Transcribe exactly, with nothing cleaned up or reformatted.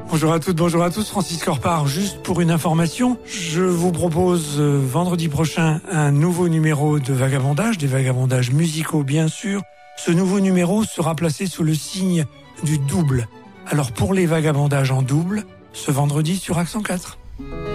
Bonjour à toutes, bonjour à tous, Francis Corpart. Juste pour une information, je vous propose euh, vendredi prochain un nouveau numéro de Vagabondage, des vagabondages musicaux bien sûr. Ce nouveau numéro sera placé sous le signe du double. Alors pour les vagabondages en double, ce vendredi sur Accent quatre.